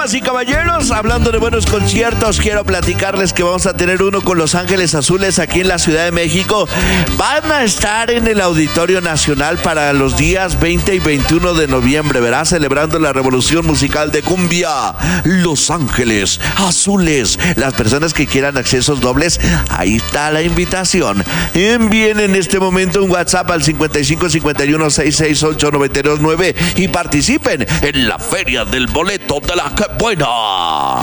Damas y caballeros, hablando de buenos conciertos, quiero platicarles que vamos a tener uno con Los Ángeles Azules aquí en la Ciudad de México. Van a estar en el Auditorio Nacional para los días 20 y 21 de noviembre, ¿verdad? Celebrando la revolución musical de cumbia. Los Ángeles Azules. Las personas que quieran accesos dobles, ahí está la invitación. Envíen en este momento un WhatsApp al 55 51 668 929 y participen en la Feria del Boleto de la Que Buena.